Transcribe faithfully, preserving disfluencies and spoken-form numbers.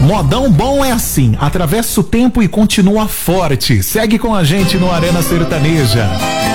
Modão bom é assim, atravessa o tempo e continua forte. Segue com a gente no Arena Sertaneja.